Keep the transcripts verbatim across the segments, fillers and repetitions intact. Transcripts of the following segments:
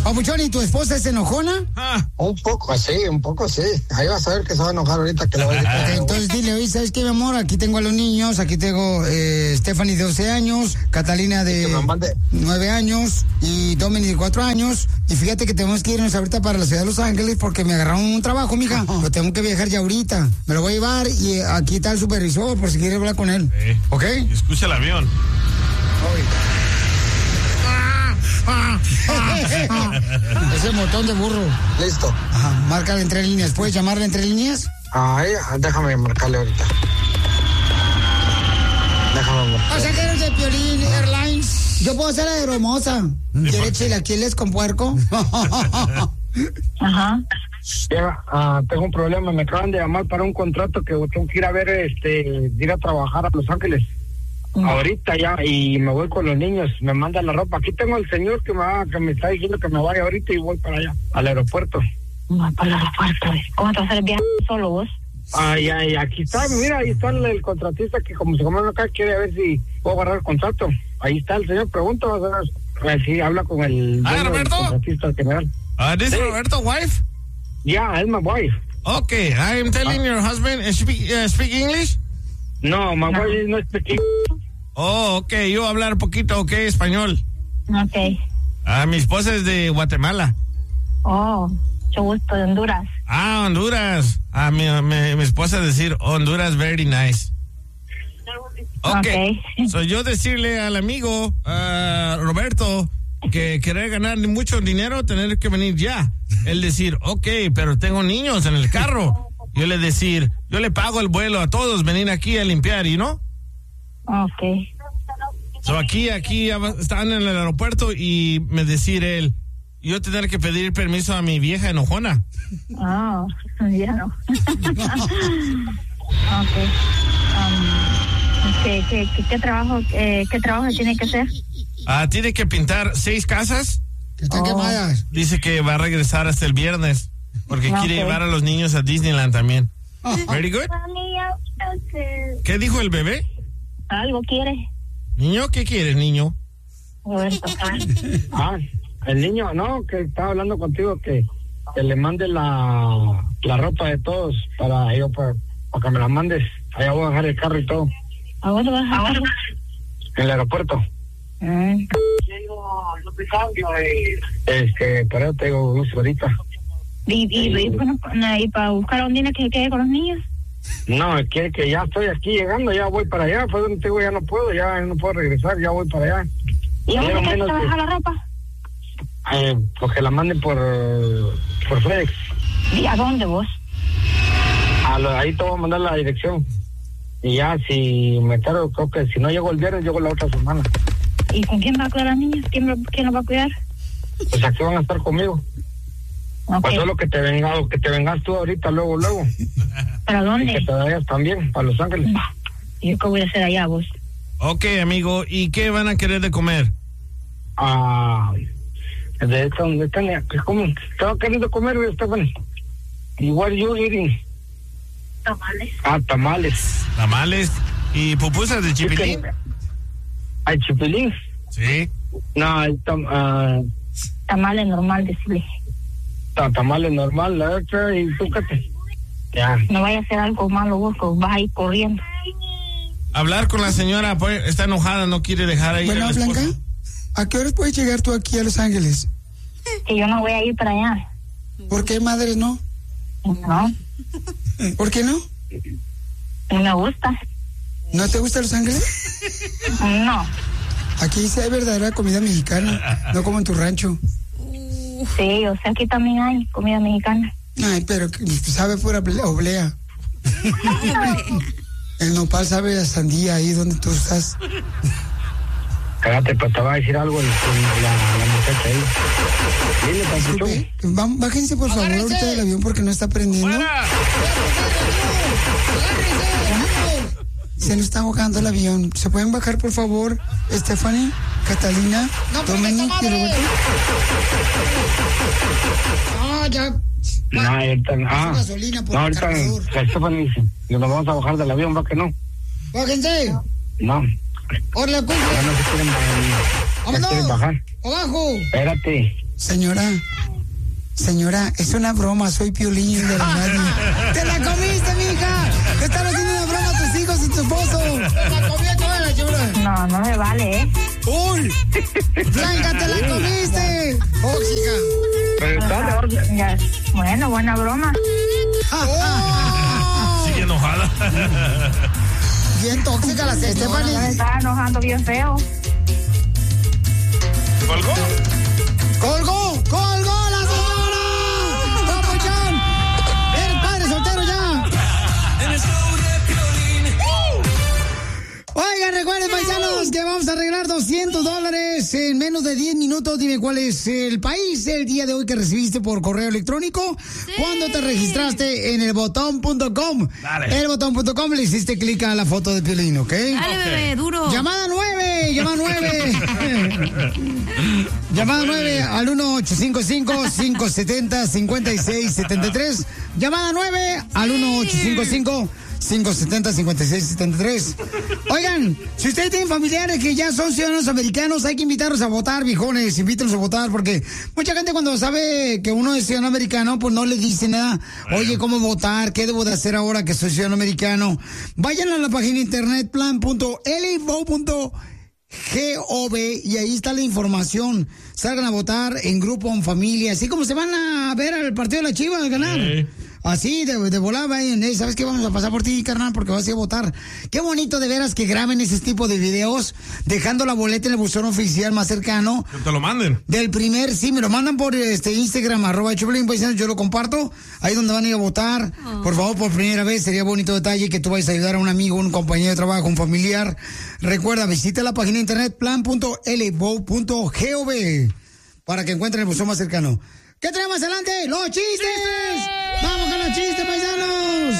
Papuchón, ¿y tu esposa es enojona? Ah. Un poco así, un poco así. Ahí vas a ver que se va a enojar ahorita que lo voy a decir. Okay, entonces dile, oye, ¿sabes qué, mi amor? Aquí tengo a los niños, aquí tengo eh, Stephanie de doce años, Catalina de nueve años y Dominic de cuatro años. Y fíjate que tenemos que irnos ahorita para la ciudad de Los Ángeles porque me agarraron un trabajo, mija. Pero tengo que viajar ya ahorita. Me lo voy a llevar y aquí está el supervisor por si quieres hablar con él. Sí. ¿Ok? Escucha el avión. Ese botón de burro. Listo. Ajá, márcale entre líneas. ¿Puedes llamarle entre líneas? Ahí, déjame marcarle ahorita. Déjame marcarle. Pasajeros de Piolín Airlines. Yo puedo ser aeromoza. ¿Quieres chilaquiles con puerco? Ajá. Llega, uh, tengo un problema. Me acaban de llamar para un contrato que tengo que ir a ver, este, ir a trabajar a Los Ángeles. Mm. Ahorita ya, y me voy con los niños, me mandan la ropa. Aquí tengo al señor que me, va, que me está diciendo que me vaya ahorita y voy para allá, al aeropuerto. Voy para el aeropuerto. ¿Cómo te vas a hacer el viaje solo vos? Ay, ay, aquí está, mira, ahí está el, el contratista que como se come acá quiere ver si puedo agarrar el contrato. Ahí está el señor, pregunta, vas a ver si habla con el, ah, Roberto. El contratista general. Uh, this sí. is Roberto, wife? Yeah, it's my wife. Okay, I'm telling uh, your husband, uh, speak, uh, speak English? No, my no. wife is not speaking. Oh, okay, yo hablar poquito, okay, español. Okay. Ah, mi esposa es de Guatemala. Oh, mucho gusto, de Honduras. Ah, Honduras. Ah, mi, mi, mi esposa decir Honduras very nice. Okay. okay. So yo decirle al amigo uh, Roberto que querer ganar mucho dinero, tener que venir ya. Él decir, okay, pero tengo niños en el carro. Yo le decir, yo le pago el vuelo a todos, venir aquí a limpiar, ¿y no? Okay. So aquí, aquí están en el aeropuerto y me decir él, yo tener que pedir permiso a mi vieja enojona. Ah, oh, ya no. Okay. Um, ¿qué, qué, qué, qué trabajo, eh, qué trabajo tiene que hacer? Ah, tiene que pintar seis casas. Que están oh. quemadas. Dice que va a regresar hasta el viernes porque okay. quiere llevar a los niños a Disneyland también. Oh. Very good. ¿Qué dijo el bebé? Algo quiere. ¿Niño? ¿Qué quieres, niño? Ah, el niño, no, que estaba hablando contigo que, que le mande la, la ropa de todos para yo para, para que me la mandes. Allá voy a dejar el carro y todo. ¿A dónde vas a dejar? En el aeropuerto. Mm. Es que para eso te digo gusto ahorita. ¿Y, y, y, bueno, y para buscar a un niño que se quede con los niños? No, es que, que ya estoy aquí llegando, ya voy para allá, pues donde te digo, ya no puedo, ya no puedo regresar, ya voy para allá. ¿Y a dónde te vas a la ropa? Eh, pues que la manden por, por FedEx. ¿Y a dónde vos? A lo, ahí te voy a mandar la dirección. Y ya, si me tardo, creo que si no llego el viernes, llego la otra semana. ¿Y con quién va a cuidar a las niñas? ¿Quién, quién los va a cuidar? Pues aquí van a estar conmigo. Okay. Pues solo que te venga, que te vengas tú ahorita, luego, luego. ¿Para dónde? Y que te vayas también, para Los Ángeles. ¿Y yo qué voy a hacer allá, vos? Ok, amigo, ¿y qué van a querer de comer? Ah, de esto, de esta, ¿cómo? Estaba queriendo comer, Esteban. Igual yo, eating. Tamales. Ah, tamales. Tamales y pupusas de chipilín. ¿Hay chipilín? Sí. No, hay tam, uh, tamales normal, decirle. Tamales normal, la otra, y tú qué te... Ya. No vaya a hacer algo malo vos, que vas a ir corriendo. Hablar con la señora, pues, está enojada, no quiere dejar ahí. Bueno, Blanca, ¿a qué horas puedes llegar tú aquí a Los Ángeles? Que yo no voy a ir para allá. ¿Por qué, madre, no? No. ¿Por qué no? No me gusta. ¿No te gusta Los Ángeles? No. Aquí sí hay verdadera comida mexicana, no como en tu rancho. Sí, o sea, aquí también hay comida mexicana. Ay, pero sabe pura oblea. El nopal sabe a sandía ahí donde tú estás. Cállate, pues te va a decir algo la, la, la muchacha ahí. Dile, Disculpe, vamos, bájense por favor Agárrense. ahorita del avión porque no está prendiendo. ¡Fuera! Se nos está ahogando el avión. ¿Se pueden bajar por favor, Stephanie, Catalina, no, Dominic y Roberto? Ah, ya. No, ahorita no. Ah, gasolina por no, ahorita Stephanie dice, nos vamos a bajar del avión, ¿va que no? Bájense. No. Hola, ¿cómo? Ya no se quieren bajar. ¡Vámonos! quieren bajar. ¡Abajo! Espérate. Señora, señora, es una broma, soy Piolín de la radio. ¡Te la comiste, mija! ¡Te están haciendo una broma a tus hijos y tu esposo! ¡Te la comió toda la señora! No, no me vale, ¿eh? ¡Uy! ¡Blanca, te la comiste! ¡Tóxica! Ya, bueno, buena broma. Oh. Sigue enojada. Bien tóxica la Stephanie. Me estaba enojando bien feo. ¿Colgó? ¡Colgó! ¡Colgó la señora! ¡Papuchón! ¡El padre soltero ya! En el show de Piolín. Oigan, recuerden, paisanos, que vamos a arreglar doscientos dólares en menos de diez minutos. Dime cuál es el país el día de hoy que recibiste por correo electrónico. Sí. Cuando te registraste en el botón punto com. Dale. El botón punto com le hiciste clic a la foto de Piolín, ¿ok? Dale, okay. Bebé, duro. Llamada nueve, llamada nueve. Llamada nueve al uno ocho cinco cinco, cinco siete cero, cinco seis siete tres. Llamada nueve al uno ocho cinco cinco, cinco siete cero, cinco seis siete tres. Oigan, si ustedes tienen familiares que ya son ciudadanos americanos, hay que invitarlos a votar, viejones, invítenlos a votar, porque mucha gente cuando sabe que uno es ciudadano americano, pues no le dice nada. Oye, ¿cómo votar? ¿Qué debo de hacer ahora que soy ciudadano americano? Vayan a la página de internet plan punto l vote punto gov y ahí está la información. Salgan a votar en grupo, en familia, así como se van a ver al partido de la Chivas ganar. Sí. Así, de, de volada, vayan, ¿eh? ¿Sabes qué? Vamos a pasar por ti, carnal, porque vas a ir a votar. Qué bonito de veras que graben ese tipo de videos, dejando la boleta en el buzón oficial más cercano. Que te lo manden. Del primer, sí, me lo mandan por este Instagram, arroba Choplin, yo lo comparto, ahí donde van a ir a votar. Oh. Por favor, por primera vez, sería bonito detalle que tú vayas a ayudar a un amigo, un compañero de trabajo, un familiar. Recuerda, visita la página de internet plan punto l vote punto gov para que encuentren el buzón más cercano. ¿Qué tenemos adelante? ¡Los chistes! ¡Chistes! ¡Vamos con los chistes, paisanos!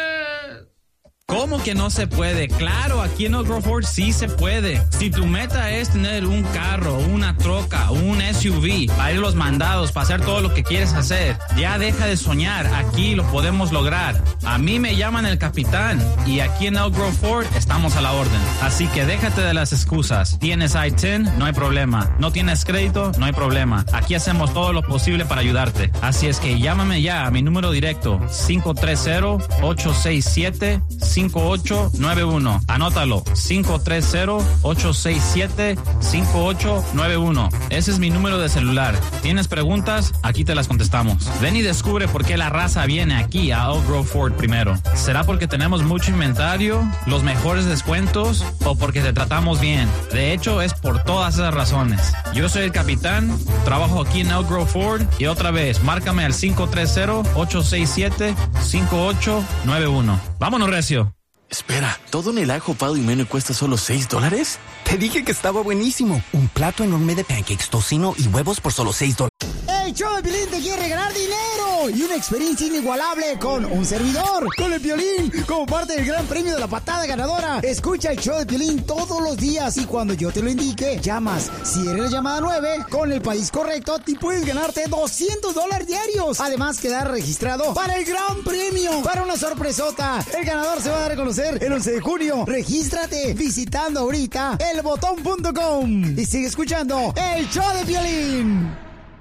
¿Cómo que no se puede? Claro, aquí en Oak Grove Ford sí se puede. Si tu meta es tener un carro, una troca, un S U V, para ir a los mandados, para hacer todo lo que quieres hacer, ya deja de soñar. Aquí lo podemos lograr. A mí me llaman el capitán y aquí en Oak Grove Ford estamos a la orden. Así que déjate de las excusas. ¿Tienes I diez? No hay problema. ¿No tienes crédito? No hay problema. Aquí hacemos todo lo posible para ayudarte. Así es que llámame ya a mi número directo cinco tres cero, ocho seis siete, cinco ocho nueve uno. Anótalo, cinco tres cero, ocho seis siete, cinco ocho nueve uno. Ese es mi número de celular. ¿Tienes preguntas? Aquí te las contestamos. Ven y descubre por qué la raza viene aquí a Oak Grove Ford primero. ¿Será porque tenemos mucho inventario, los mejores descuentos o porque te tratamos bien? De hecho, es por todas esas razones. Yo soy el capitán, trabajo aquí en Oak Grove Ford y otra vez, márcame al cinco tres cero, ocho seis siete, cinco ocho nueve uno. ¡Vámonos, recio! Espera, ¿todo en el ajo Pado y Mene cuesta solo seis dólares? Te dije que estaba buenísimo. Un plato enorme de pancakes, tocino y huevos por solo seis dólares. El show de Piolín te quiere regalar dinero y una experiencia inigualable con un servidor, con el Piolín, como parte del gran premio de la patada ganadora. Escucha el show de Piolín todos los días y cuando yo te lo indique, llamas. Si eres la llamada nueve, con el país correcto, te puedes ganarte doscientos dólares diarios. Además, quedar registrado para el gran premio, para una sorpresota. El ganador se va a dar a conocer el once de junio. Regístrate visitando ahorita el botón punto com y sigue escuchando el show de Piolín.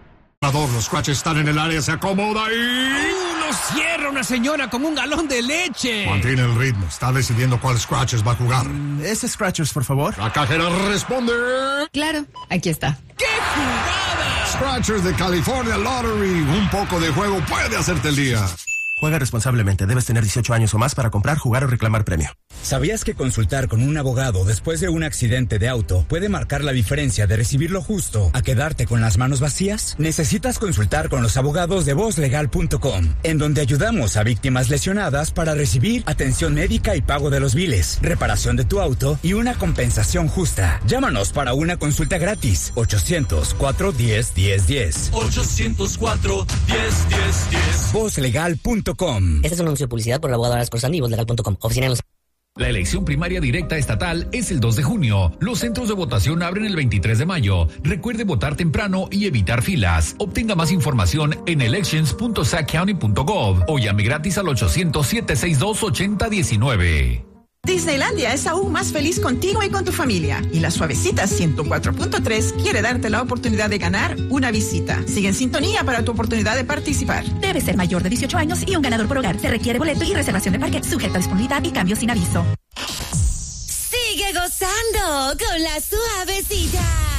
Los scratches están en el área, se acomoda y... ¡Uh, nos cierra una señora con un galón de leche! Mantiene el ritmo, está decidiendo cuál scratches va a jugar. Mm, ¿Ese scratchers, por favor? La cajera responde... Claro, aquí está. ¡Qué jugada! Scratchers de California Lottery. Un poco de juego puede hacerte el día. Juega responsablemente. Debes tener dieciocho años o más para comprar, jugar o reclamar premio. ¿Sabías que consultar con un abogado después de un accidente de auto puede marcar la diferencia de recibir lo justo a quedarte con las manos vacías? Necesitas consultar con los abogados de voz legal punto com, en donde ayudamos a víctimas lesionadas para recibir atención médica y pago de los biles, reparación de tu auto y una compensación justa. Llámanos para una consulta gratis. ochocientos cuatro diez diez diez. ochocientos cuatro diez diez diez. voz legal punto com. Este es un anuncio de publicidad por el abogado Aras Corsani y voz legal punto com. Oficina en los... La elección primaria directa estatal es el dos de junio. Los centros de votación abren el veintitrés de mayo. Recuerde votar temprano y evitar filas. Obtenga más información en elections punto sac county punto gov o llame gratis al ochocientos, siete seis dos, ochenta diecinueve. Disneylandia es aún más feliz contigo y con tu familia. Y la Suavecita ciento cuatro punto tres quiere darte la oportunidad de ganar una visita. Sigue en sintonía para tu oportunidad de participar. Debe ser mayor de dieciocho años y un ganador por hogar. Se requiere boleto y reservación de parque, sujeta a disponibilidad y cambio sin aviso. Sigue gozando con la Suavecita.